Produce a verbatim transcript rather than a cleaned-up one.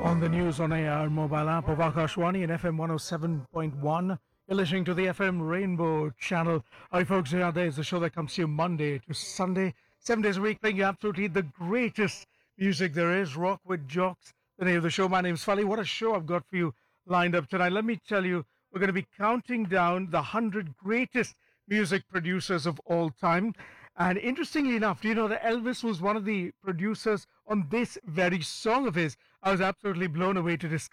On the news on A R mobile app of Akashwani and F M one oh seven point one. You're listening to the F M Rainbow channel. All right, folks, here there is the show that comes to you Monday to Sunday, seven days a week, playing you absolutely the greatest music there is. Rock with Jocks, the name of the show. My name's Fali. What a show I've got for you lined up tonight. Let me tell you, we're going to be counting down the one hundred greatest music producers of all time. And interestingly enough, do you know that Elvis was one of the producers on this very song of his? I was absolutely blown away to discover